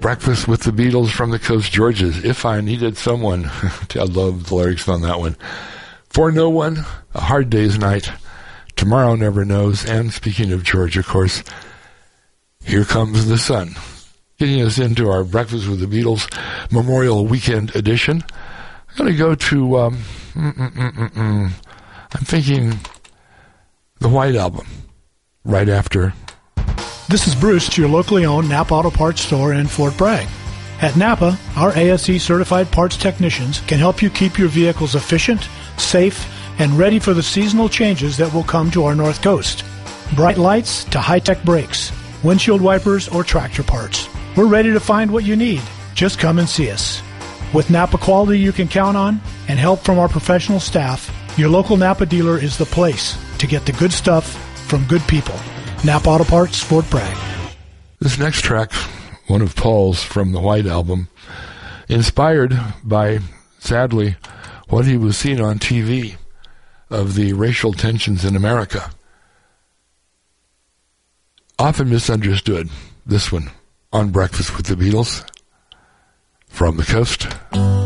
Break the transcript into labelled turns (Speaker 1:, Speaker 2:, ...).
Speaker 1: Breakfast with the Beatles from the Coast, Georgia's If I Needed Someone. I love the lyrics on that one. For No One, A Hard Day's Night, Tomorrow Never Knows, and speaking of Georgia, of course, Here Comes the Sun. Getting us into our Breakfast with the Beatles Memorial Weekend edition. I'm going to go to, I'm thinking the White Album, right after.
Speaker 2: This is Bruce, your locally owned Napa Auto Parts store in Fort Bragg. At Napa, our ASE-certified parts technicians can help you keep your vehicles efficient, safe, and ready for the seasonal changes that will come to our North Coast. Bright lights to high-tech brakes, windshield wipers, or tractor parts. We're ready to find what you need. Just come and see us. With Napa quality you can count on and help from our professional staff, your local Napa dealer is the place to get the good stuff from good people. Napa Auto Parts, Fort Bragg.
Speaker 1: This next track, one of Paul's from the White Album, inspired by, sadly, what he was seeing on TV of the racial tensions in America. Often misunderstood, this one, on Breakfast with the Beatles, from the Coast.